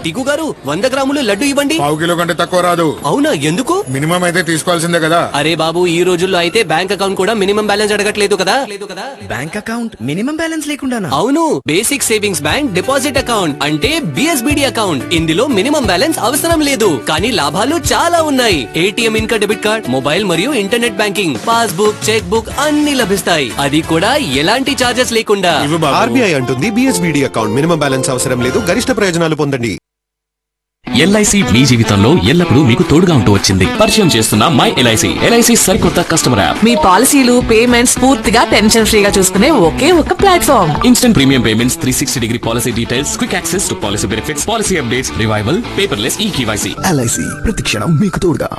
టికు గారు 100 గ్రాములు లడ్డు ఇవ్వండి. పావు కిలో కంటే తక్కువ రాదు. అవునా, ఎందుకు? మినిమం అయితే తీసుకోవాల్సిందే కదా. అరే బాబు, ఈ రోజుల్లో అయితే బ్యాంక్ అకౌంట్ కూడా మినిమం బ్యాలెన్స్ అడగట్లేదు కదా. Bank account minimum balance లేకుండానా? అవును, basic savings bank deposit account అంటే బిఎస్బిడి అకౌంట్. ఇందులో మినిమం బ్యాలెన్స్ అవసరం లేదు, కానీ లాభాలు చాలా ఉన్నాయి. ఏటీఎం, ఇంకా డెబిట్ కార్డ్, మొబైల్ మరియు internet banking, passbook, cheque book అన్ని లభిస్తాయి. అది కూడా ఎలాంటి చార్జెస్ లేకుండా. ఆర్బీఐ అంటుంది బిఎస్బిడి అకౌంట్ మినిమం బ్యాలెన్స్ అవసరం లేదు, గరిష్ట ప్రయోజనాలు పొందండి. ఎల్ఐసి మీ జీవితంలో ఎల్లప్పుడూ మీకు తోడుగా ఉంటూ వచ్చింది. పరిచయం చేస్తున్న మై ఎల్ఐసి. ఎల్ఐసి సరికొత్త కస్టమర్ యాప్. మీ పాలసీలు, పేమెంట్స్ పూర్తిగా టెన్షన్ ఫ్రీగా చూసుకునే ఒకే ఒక platform. Instant premium payments, 360 degree policy details, quick access to policy benefits, policy updates, revival, paperless eKYC. LIC ప్రతి క్షణం మీకు తోడుగా.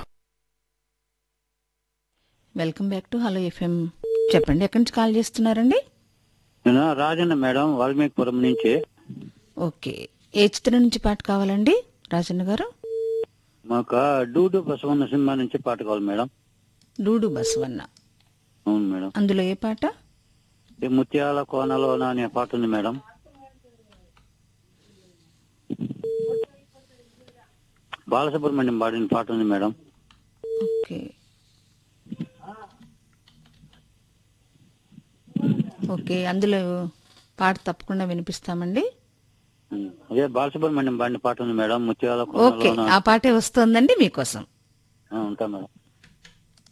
Welcome back to hello FM. చెప్పండి, ఎక్కడి నుంచి కాల్ చేస్తున్నారండి? నేను రాజన్న మేడం, వాల్మీకిపురం నుంచి. ఓకే, ఏ చిత్రం నుంచి పాట కావాలండి రాజన్న గారు? మాకు డూడు బసవన్న సినిమా నుంచి పాట కావాలి మేడం. డూడు బసవన్న. అవును మేడం. అందులో ఏ పాట? ఈ ముత్యాల కోనలోన అనే పాట ఉంది మేడం. బాలసుబ్రహ్మణ్యం పాడిన పాట ఉంది మేడం. ఓకే ఓకే, అందులో పాట తప్పకుండా వినిపిస్తామండి. అదే బాలసుబ్రహ్మణ్యం పాడిన పాట ఉంది మేడం, ముత్యాల ఓకే, కోనలోన. ఆ పాటే వస్తుందండి మీకోసం. ఉంటా మేడం.